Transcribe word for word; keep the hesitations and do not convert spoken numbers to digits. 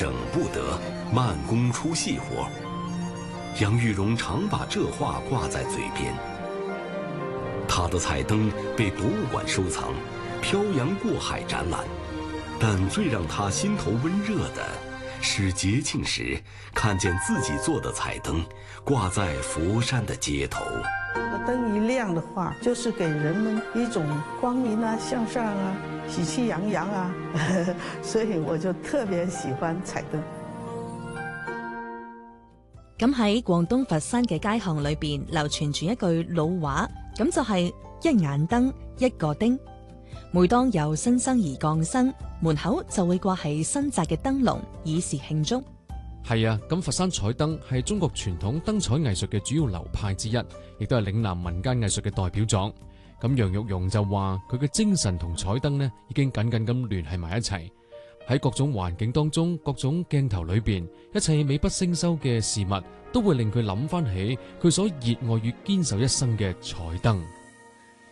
省不得，慢工出细活。杨玉荣常把这话挂在嘴边。他的彩灯被博物馆收藏，漂洋过海展览，但最让他心头温热的是节庆时看见自己做的彩灯挂在佛山的街头。 灯一亮的话，就是给人们一种光明啊、向上啊、喜气洋洋啊，所以我就特別喜歡彩燈。 咁喺廣東佛山嘅街巷裏邊流傳住一句老話，咁就係一眼燈一個丁。每當有新生兒降生，門口就會掛起新紮嘅燈籠，以示慶祝。 係啊，咁佛山彩燈係中國傳統燈彩藝術嘅主要流派之一，亦都係嶺南民間藝術嘅代表作。咁楊玉蓉就話佢嘅精神同彩燈呢已經緊緊咁聯繫埋一齊，喺各種環境當中、各種鏡頭裏邊，一切美不勝收嘅事物都會令佢諗翻起佢所熱愛與堅守一生嘅彩燈。